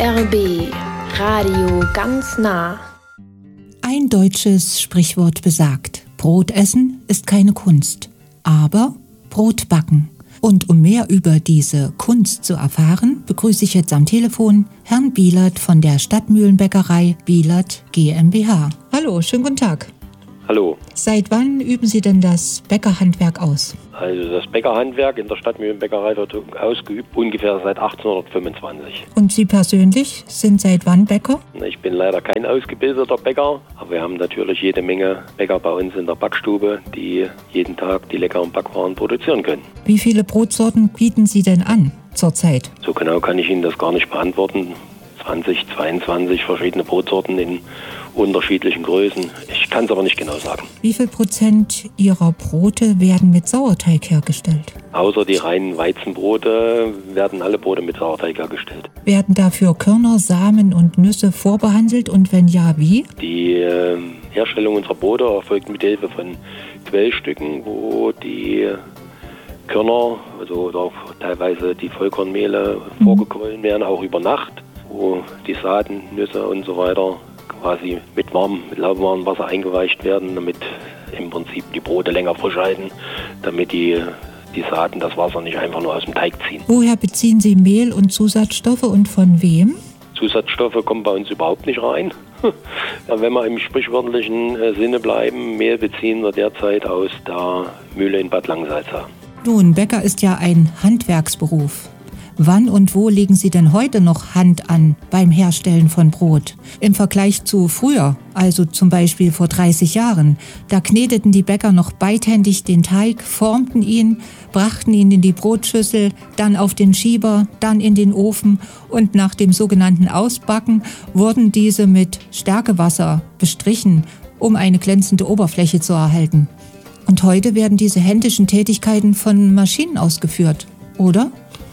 RBB Radio ganz nah. Ein deutsches Sprichwort besagt: Brot essen ist keine Kunst, aber Brot backen. Und um mehr über diese Kunst zu erfahren, begrüße ich jetzt am Telefon Herrn Bielert von der Stadtmühlenbäckerei Bielert GmbH. Hallo, schönen guten Tag. Hallo. Seit wann üben Sie denn das Bäckerhandwerk aus? Also das Bäckerhandwerk in der Stadtmühlenbäckerei wird ausgeübt ungefähr seit 1825. Und Sie persönlich sind seit wann Bäcker? Ich bin leider kein ausgebildeter Bäcker, aber wir haben natürlich jede Menge Bäcker bei uns in der Backstube, die jeden Tag die leckeren Backwaren produzieren können. Wie viele Brotsorten bieten Sie denn an zurzeit? So genau kann ich Ihnen das gar nicht beantworten. 20, 22 verschiedene Brotsorten in unterschiedlichen Größen. Ich kann es aber nicht genau sagen. Wie viel Prozent Ihrer Brote werden mit Sauerteig hergestellt? Außer die reinen Weizenbrote werden alle Brote mit Sauerteig hergestellt. Werden dafür Körner, Samen und Nüsse vorbehandelt und wenn ja, wie? Die Herstellung unserer Brote erfolgt mit Hilfe von Quellstücken, wo die Körner, also oder teilweise die Vollkornmehle vorgequollen werden, auch über Nacht, wo die Saaten, Nüsse und so weiter quasi mit lauwarmem Wasser eingeweicht werden, damit im Prinzip die Brote länger frisch halten, damit die Saaten das Wasser nicht einfach nur aus dem Teig ziehen. Woher beziehen Sie Mehl und Zusatzstoffe und von wem? Zusatzstoffe kommen bei uns überhaupt nicht rein. Wenn wir im sprichwörtlichen Sinne bleiben, Mehl beziehen wir derzeit aus der Mühle in Bad Langensalza. Nun, Bäcker ist ja ein Handwerksberuf. Wann und wo legen Sie denn heute noch Hand an beim Herstellen von Brot? Im Vergleich zu früher, also zum Beispiel vor 30 Jahren, da kneteten die Bäcker noch beidhändig den Teig, formten ihn, brachten ihn in die Brotschüssel, dann auf den Schieber, dann in den Ofen und nach dem sogenannten Ausbacken wurden diese mit Stärkewasser bestrichen, um eine glänzende Oberfläche zu erhalten. Und heute werden diese händischen Tätigkeiten von Maschinen ausgeführt, oder?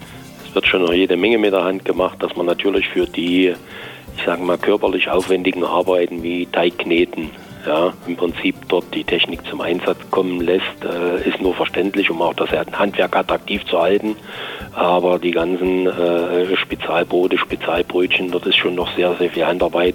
Es wird schon noch jede Menge mit der Hand gemacht, dass man natürlich für die, ich sage mal, körperlich aufwendigen Arbeiten wie Teigkneten, ja, im Prinzip dort die Technik zum Einsatz kommen lässt, ist nur verständlich, um auch das Handwerk attraktiv zu halten. Aber die ganzen Spezialbrote, Spezialbrötchen, dort ist schon noch sehr, sehr viel Handarbeit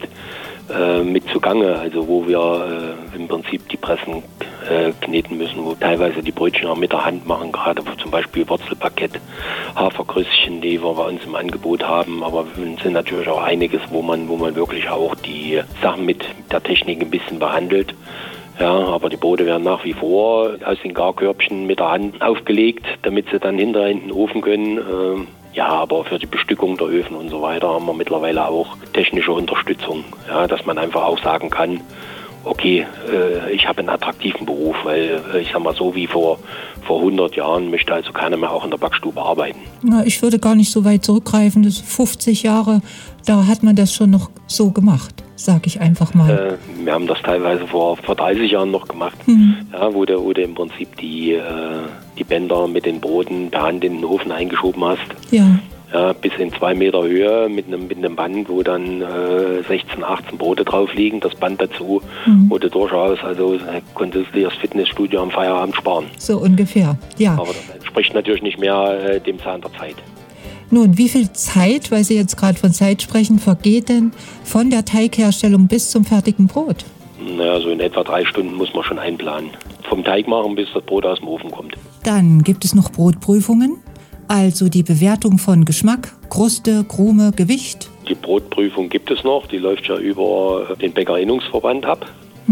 mit zugange, also wo wir im Prinzip die Pressen kneten müssen, wo teilweise die Brötchen auch mit der Hand machen, gerade zum Beispiel Wurzelpaket, Haferkrüstchen, die wir bei uns im Angebot haben, aber es sind natürlich auch einiges, wo man wirklich auch die Sachen mit der Technik ein bisschen behandelt. Ja, aber die Brote werden nach wie vor aus den Garkörbchen mit der Hand aufgelegt, damit sie dann hinterher in den Ofen können. Ja, aber für die Bestückung der Öfen und so weiter haben wir mittlerweile auch technische Unterstützung, ja, dass man einfach auch sagen kann, okay, ich habe einen attraktiven Beruf, weil ich sag mal so wie vor 100 Jahren möchte also keiner mehr auch in der Backstube arbeiten. Na, ich würde gar nicht so weit zurückgreifen, das 50 Jahre, da hat man das schon noch so gemacht, sage ich einfach mal. Wir haben das teilweise vor 30 Jahren noch gemacht, ja, wo du im Prinzip die Bänder mit den Broten per Hand in den Ofen eingeschoben hast. Ja. Ja, bis in 2 Meter Höhe mit einem Band, wo dann 16, 18 Brote drauf liegen. Das Band dazu, wo du durchaus, also konntest du das Fitnessstudio am Feierabend sparen. So ungefähr, ja. Aber das entspricht natürlich nicht mehr dem Zahn der Zeit. Nun, wie viel Zeit, weil Sie jetzt gerade von Zeit sprechen, vergeht denn von der Teigherstellung bis zum fertigen Brot? Naja, so in etwa 3 Stunden muss man schon einplanen. Vom Teig machen, bis das Brot aus dem Ofen kommt. Dann gibt es noch Brotprüfungen. Also die Bewertung von Geschmack, Kruste, Krume, Gewicht? Die Brotprüfung gibt es noch, die läuft ja über den Bäckerinnungsverband ab.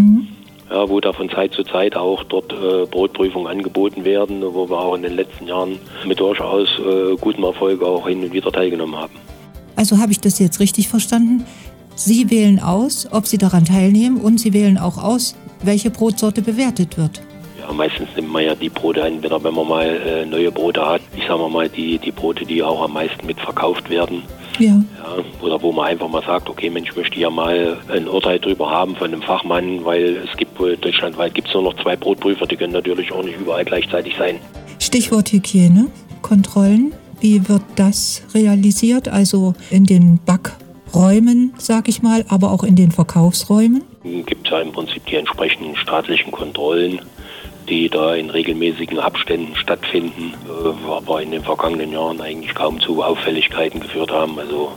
Ja, wo da von Zeit zu Zeit auch dort Brotprüfungen angeboten werden, wo wir auch in den letzten Jahren mit durchaus gutem Erfolg auch hin und wieder teilgenommen haben. Also habe ich das jetzt richtig verstanden? Sie wählen aus, ob Sie daran teilnehmen und Sie wählen auch aus, welche Brotsorte bewertet wird. Ja, meistens nimmt man ja die Brote entweder, wenn man mal neue Brote hat, ich sage mal die Brote, die auch am meisten mitverkauft werden. Ja. Ja, oder wo man einfach mal sagt, okay Mensch, ich möchte ja mal ein Urteil drüber haben von einem Fachmann, weil es gibt wohl deutschlandweit gibt es nur noch 2 Brotprüfer, die können natürlich auch nicht überall gleichzeitig sein. Stichwort Hygiene, Kontrollen, wie wird das realisiert? Also in den Backräumen, sag ich mal, aber auch in den Verkaufsräumen? Gibt es ja im Prinzip die entsprechenden staatlichen Kontrollen, die da in regelmäßigen Abständen stattfinden, aber in den vergangenen Jahren eigentlich kaum zu Auffälligkeiten geführt haben. Also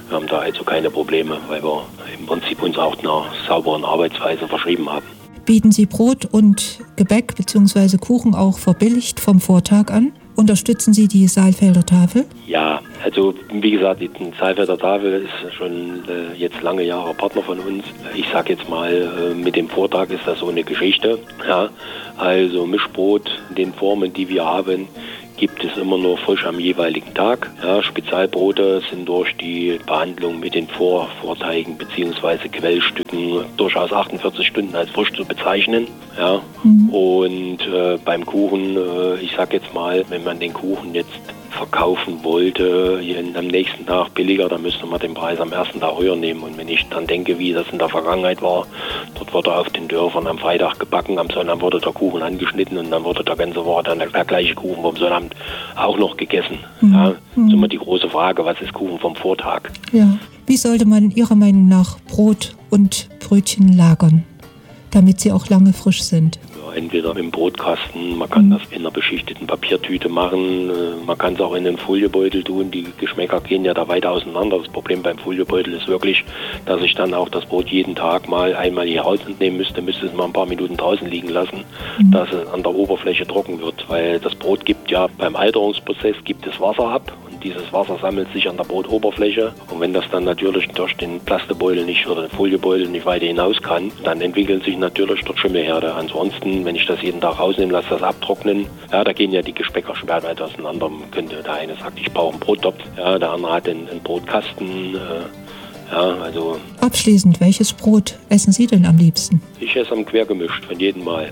Wir haben da also keine Probleme, weil wir im Prinzip uns auch einer sauberen Arbeitsweise verschrieben haben. Bieten Sie Brot und Gebäck bzw. Kuchen auch verbilligt vom Vortag an? Unterstützen Sie die Saalfelder Tafel? Ja, also wie gesagt, die Saalfelder Tafel ist schon jetzt lange Jahre Partner von uns. Ich sage jetzt mal, mit dem Vortag ist das so eine Geschichte. Ja, also Mischbrot in den Formen, die wir haben, gibt es immer nur frisch am jeweiligen Tag. Ja, Spezialbrote sind durch die Behandlung mit den Vorteigen bzw. Quellstücken durchaus 48 Stunden als frisch zu bezeichnen. Ja. Und beim Kuchen, ich sag jetzt mal, wenn man den Kuchen jetzt verkaufen wollte, am nächsten Tag billiger, dann müsste man den Preis am ersten Tag höher nehmen. Und wenn ich dann denke, wie das in der Vergangenheit war, dort wurde auf den Dörfern am Freitag gebacken, am Sonnabend wurde der Kuchen angeschnitten und dann wurde der ganze Woche dann der gleiche Kuchen vom Sonnabend auch noch gegessen. Ja, das ist immer die große Frage, was ist Kuchen vom Vortag? Ja. Wie sollte man Ihrer Meinung nach Brot und Brötchen lagern, damit sie auch lange frisch sind? Entweder im Brotkasten, man kann das in einer beschichteten Papiertüte machen, man kann es auch in einen Foliebeutel tun, die Geschmäcker gehen ja da weit auseinander. Das Problem beim Foliebeutel ist wirklich, dass ich dann auch das Brot jeden Tag mal einmal hier rausnehmen müsste es mal ein paar Minuten draußen liegen lassen, dass es an der Oberfläche trocken wird, weil das Brot gibt ja beim Alterungsprozess gibt es Wasser ab. Dieses Wasser sammelt sich an der Brotoberfläche und wenn das dann natürlich durch den Plastebeutel nicht oder den Foliebeutel nicht weiter hinaus kann, dann entwickeln sich natürlich dort Schimmelherde. Ansonsten, wenn ich das jeden Tag rausnehme, lasse das abtrocknen, ja, da gehen ja die Geschmäcker schwer weit auseinander. Der eine sagt, ich brauche einen Brottopf, ja, der andere hat einen Brotkasten. Ja, also abschließend, welches Brot essen Sie denn am liebsten? Ich esse am quergemischt, von jedem Mal.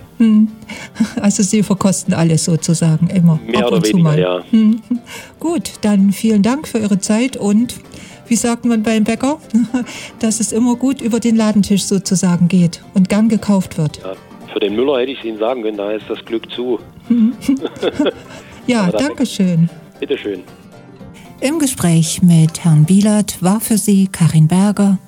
Also Sie verkosten alles sozusagen immer? Mehr oder weniger, ja. Gut, dann vielen Dank für Ihre Zeit und wie sagt man beim Bäcker, dass es immer gut über den Ladentisch sozusagen geht und gern gekauft wird. Ja, für den Müller hätte ich es Ihnen sagen können, da ist das Glück zu. Ja, danke schön. Bitteschön. Im Gespräch mit Herrn Bielert war für Sie Karin Berger,